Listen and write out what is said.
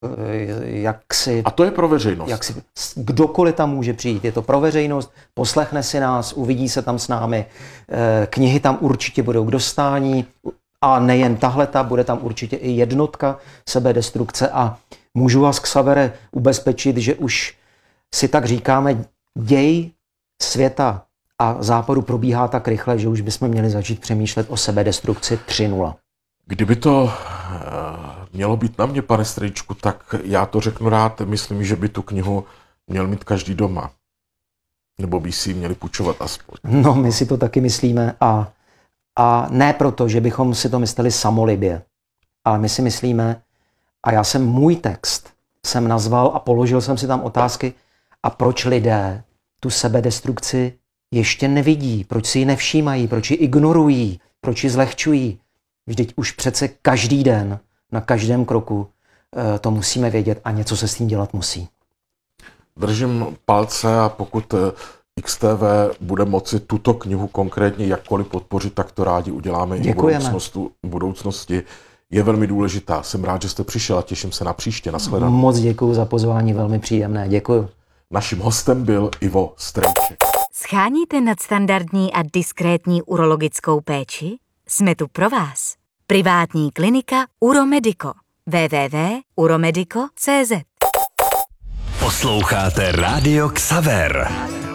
jaksi... A to je pro veřejnost. Kdokoliv tam může přijít, je to pro veřejnost, poslechne si nás, uvidí se tam s námi, knihy tam určitě budou k dostání a nejen tahleta, bude tam určitě i jednotka sebedestrukce a můžu vás, Xavere, ubezpečit, že už si tak říkáme, děj světa a západu probíhá tak rychle, že už bychom měli začít přemýšlet o sebedestrukci 3.0. Kdyby to mělo být na mě, pane Strejčku, tak já to řeknu rád, myslím, že by tu knihu měl mít každý doma. Nebo by si ji měli půjčovat aspoň. No, my si to taky myslíme a ne proto, že bychom si to mysleli samolibě, ale my si myslíme, a já jsem můj text jsem nazval a položil jsem si tam otázky, a proč lidé tu sebedestrukci ještě nevidí, proč si ji nevšímají, proč ji ignorují, proč ji zlehčují. Vždyť už přece každý den, na každém kroku to musíme vědět a něco se s tím dělat musí. Držím palce a pokud XTV bude moci tuto knihu konkrétně jakkoliv podpořit, tak to rádi uděláme. Děkujeme. I v budoucnosti. Je velmi důležitá. Jsem rád, že jste přišel a těším se na příště. Nashledanou. Moc děkuju za pozvání, velmi příjemné. Děkuju. Naším hostem byl Ivo Strejček. Scháníte nadstandardní a diskrétní urologickou péči? Jsme tu pro vás. Privátní klinika Uromedico. www.uromedico.cz. Posloucháte Rádio Xaver.